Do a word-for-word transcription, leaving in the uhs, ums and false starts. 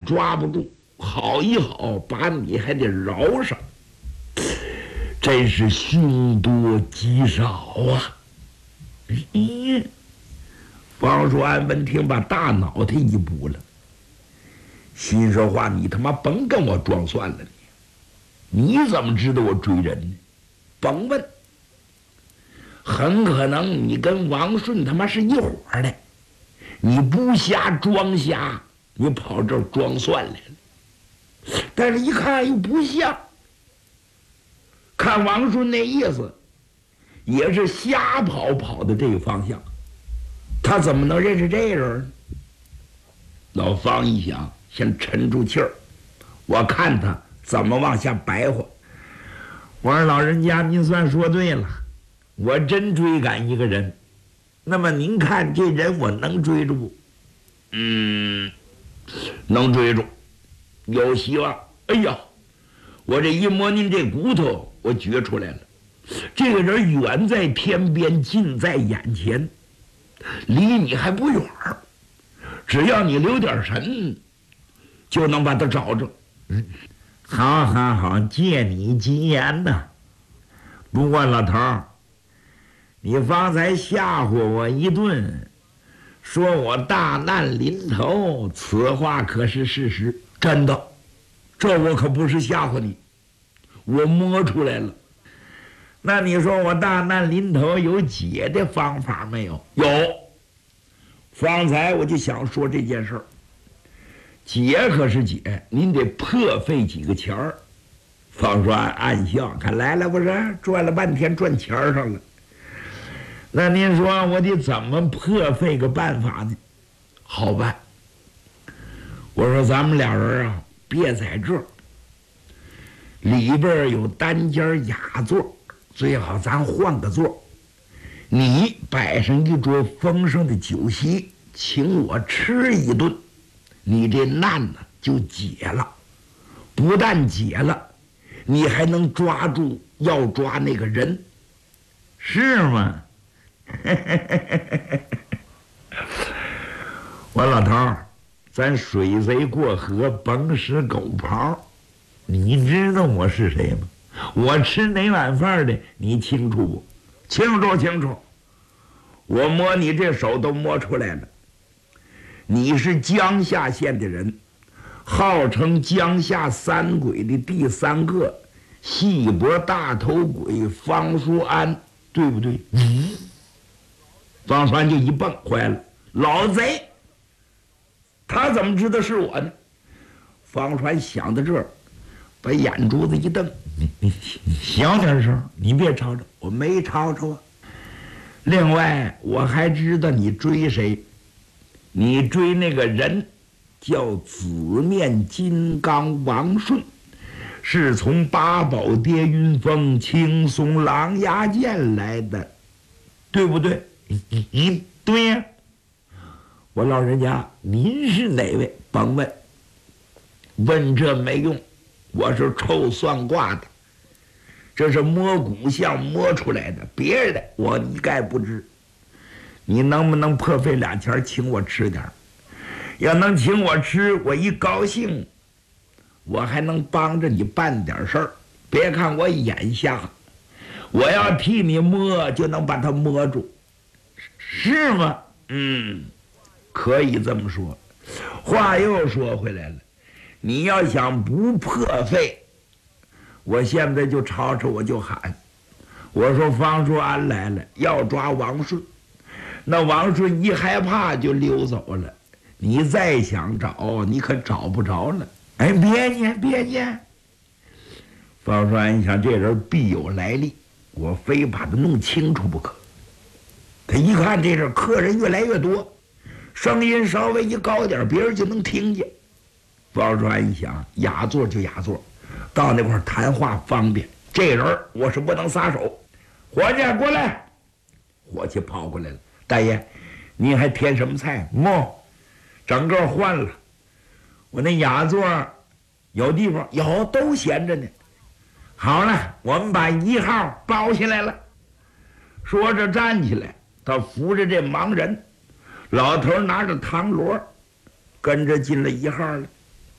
抓不住，好一好把你还得饶上，真是凶多吉少啊！咦，方叔安闻听把大脑袋一补了，心说话，你他妈甭跟我装蒜了你，你怎么知道我追人呢？甭问，很可能你跟王顺他妈是一伙的，你不瞎装瞎，你跑这儿装蒜来了。但是一看又不像，看王顺那意思，也是瞎跑跑的这个方向，他怎么能认识这人呢？老方一想，先沉住气儿，我看他怎么往下白话。我说老人家，您算说对了，我真追赶一个人，那么您看这人我能追住不？嗯，能追住，有希望。哎呀，我这一摸您这骨头，我觉出来了，这个人远在天边，近在眼前，离你还不远儿，只要你留点神，就能把他找着。嗯，好好好，借你吉言呐。不过老头儿，你方才吓唬我一顿，说我大难临头，此话可是事实，真的，这我可不是吓唬你，我摸出来了。那你说我大难临头有解的方法没有？有。方才我就想说这件事儿，解可是解，您得破费几个钱儿。方说暗笑，看来了不是转了半天转钱儿上了。那您说我得怎么破费个办法呢？好办，我说咱们俩人啊，别在这儿，里边有单间雅座，最好咱换个座，你摆上一桌丰盛的酒席，请我吃一顿，你这难呢就解了。不但解了，你还能抓住要抓那个人，是吗？我老头儿，咱水贼过河，甭使狗刨。你知道我是谁吗？我吃哪碗饭的，你清楚不？清楚清楚。我摸你这手都摸出来了，你是江夏县的人，号称江夏三鬼的第三个，细脖大头鬼方书安，对不对？嗯。方书安就一蹦，坏了，老贼，他怎么知道是我呢？方书安想到这儿，把眼珠子一瞪，你你你小点声，你别吵吵，我没吵吵啊。另外，我还知道你追谁，你追那个人叫紫面金刚王顺，是从八宝跌云峰青松狼牙涧来的，对不对？嗯，对呀。我老人家，您是哪位？甭问，问这没用，我是臭算卦的，这是摸骨相摸出来的，别的我一概不知。你能不能破费俩钱请我吃点？要能请我吃，我一高兴，我还能帮着你办点事儿。别看我眼瞎，我要替你摸，就能把它摸住，是吗？嗯，可以这么说。话又说回来了，你要想不破费，我现在就吵吵，我就喊，我说方叔安来了，要抓王顺。那王顺一害怕就溜走了，你再想找，你可找不着了。哎，别念别念。方叔安一想，这人必有来历，我非把他弄清楚不可。他一看这人客人越来越多，声音稍微一高点，别人就能听见。方叔安一想，雅座就雅座，到那块儿谈话方便。这人我是不能撒手。伙计过来，伙计跑过来了。大爷，您还添什么菜？么，整个换了。我那雅座有地方有，都闲着呢。好了，我们把一号包下来了。说着站起来，他扶着这盲人，老头拿着唐锣，跟着进了一号了。